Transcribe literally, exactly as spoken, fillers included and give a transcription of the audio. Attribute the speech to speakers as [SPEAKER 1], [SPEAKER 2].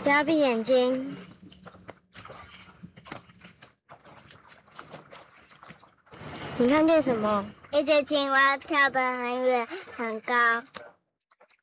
[SPEAKER 1] 不要闭眼睛。你看见什么？
[SPEAKER 2] 一只青蛙跳得很远很高。